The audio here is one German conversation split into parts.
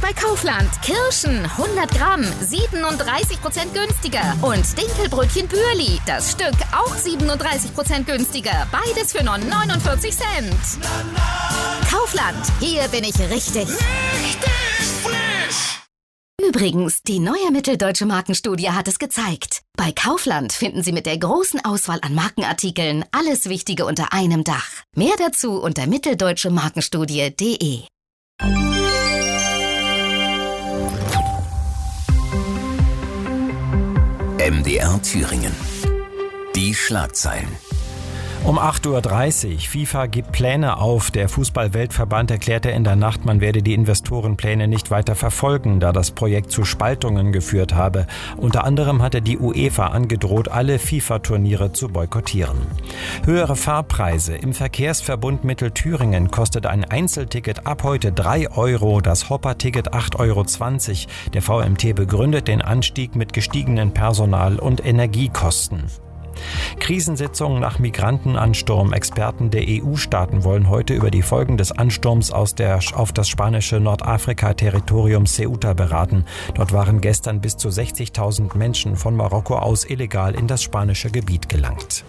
bei Kaufland. Kirschen 100 Gramm, 37% günstiger. Und Dinkelbrötchen Bürli, das Stück auch 37% günstiger. Beides für nur 49 Cent. Kaufland, hier bin ich richtig. Übrigens, die neue Mitteldeutsche Markenstudie hat es gezeigt. Bei Kaufland finden Sie mit der großen Auswahl an Markenartikeln alles Wichtige unter einem Dach. Mehr dazu unter mitteldeutschemarkenstudie.de. MDR Thüringen. Die Schlagzeilen. Um 8:30 Uhr. FIFA gibt Pläne auf. Der Fußball-Weltverband erklärte in der Nacht, man werde die Investorenpläne nicht weiter verfolgen, da das Projekt zu Spaltungen geführt habe. Unter anderem hatte die UEFA angedroht, alle FIFA-Turniere zu boykottieren. Höhere Fahrpreise. Im Verkehrsverbund Mittelthüringen kostet ein Einzelticket ab heute 3 Euro, das Hopper-Ticket 8,20 Euro. Der VMT begründet den Anstieg mit gestiegenen Personal- und Energiekosten. Krisensitzung nach Migrantenansturm. Experten der EU-Staaten wollen heute über die Folgen des Ansturms auf das spanische Nordafrika-Territorium Ceuta beraten. Dort waren gestern bis zu 60.000 Menschen von Marokko aus illegal in das spanische Gebiet gelangt.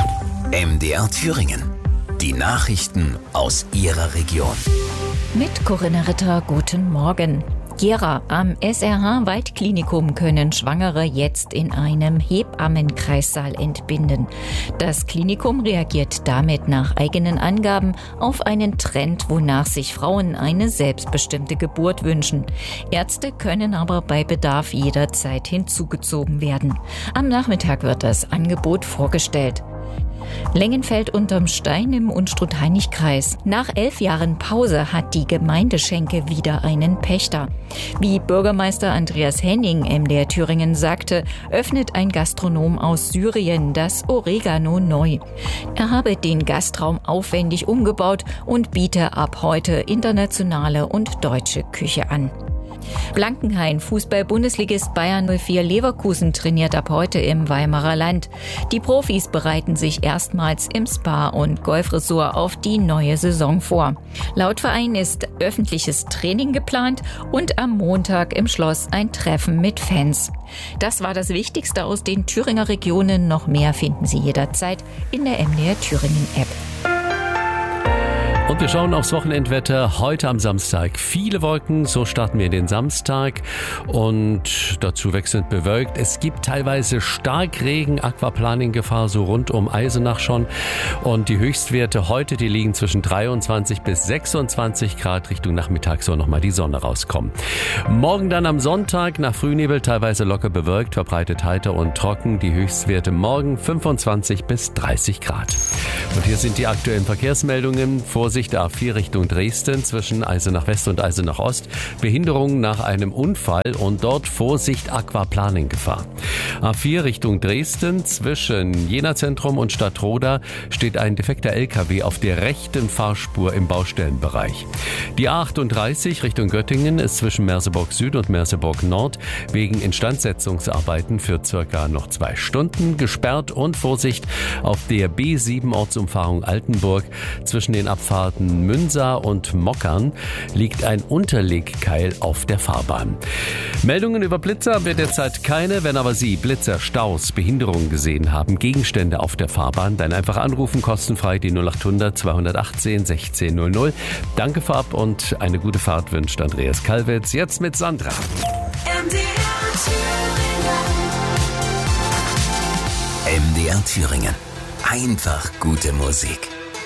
MDR Thüringen. Die Nachrichten aus Ihrer Region. Mit Corinna Ritter, guten Morgen. Gera, am SRH-Waldklinikum können Schwangere jetzt in einem Hebammenkreissaal entbinden. Das Klinikum reagiert damit nach eigenen Angaben auf einen Trend, wonach sich Frauen eine selbstbestimmte Geburt wünschen. Ärzte können aber bei Bedarf jederzeit hinzugezogen werden. Am Nachmittag wird das Angebot vorgestellt. Lengenfeld unterm Stein im Unstrut-Hainich-Kreis. Nach 11 Jahren Pause hat die Gemeinde Schenke wieder einen Pächter. Wie Bürgermeister Andreas Henning MDR Thüringen sagte, öffnet ein Gastronom aus Syrien das Oregano neu. Er habe den Gastraum aufwendig umgebaut und biete ab heute internationale und deutsche Küche an. Blankenhain, Fußball-Bundesligist Bayern 04 Leverkusen trainiert ab heute im Weimarer Land. Die Profis bereiten sich erstmals im Spa- und Golfresort auf die neue Saison vor. Laut Verein ist öffentliches Training geplant und am Montag im Schloss ein Treffen mit Fans. Das war das Wichtigste aus den Thüringer Regionen. Noch mehr finden Sie jederzeit in der MDR Thüringen App. Und wir schauen aufs Wochenendwetter heute am Samstag. Viele Wolken, so starten wir in den Samstag und dazu wechselnd bewölkt. Es gibt teilweise Starkregen, Aquaplaning-Gefahr so rund um Eisenach schon. Und die Höchstwerte heute, die liegen zwischen 23 bis 26 Grad. Richtung Nachmittag soll nochmal die Sonne rauskommen. Morgen dann am Sonntag nach Frühnebel teilweise locker bewölkt, verbreitet heiter und trocken. Die Höchstwerte morgen 25 bis 30 Grad. Und hier sind die aktuellen Verkehrsmeldungen. Vorsicht A4 Richtung Dresden zwischen Eisenach West und Eisenach Ost. Behinderung nach einem Unfall und dort Vorsicht Aquaplaning-Gefahr. A4 Richtung Dresden zwischen Jena Zentrum und Stadtroda steht ein defekter LKW auf der rechten Fahrspur im Baustellenbereich. Die A38 Richtung Göttingen ist zwischen Merseburg Süd und Merseburg Nord wegen Instandsetzungsarbeiten für circa noch 2 Stunden gesperrt und Vorsicht auf der B7 Ortsumfahrung Altenburg zwischen den Abfahrten Münsa und Mockern liegt ein Unterlegkeil auf der Fahrbahn. Meldungen über Blitzer haben wir derzeit keine. Wenn aber Sie Blitzer, Staus, Behinderungen gesehen haben, Gegenstände auf der Fahrbahn, dann einfach anrufen, kostenfrei die 0800 218 1600. Danke vorab und eine gute Fahrt wünscht Andreas Kalwitz. Jetzt mit Sandra. MDR Thüringen. Einfach gute Musik.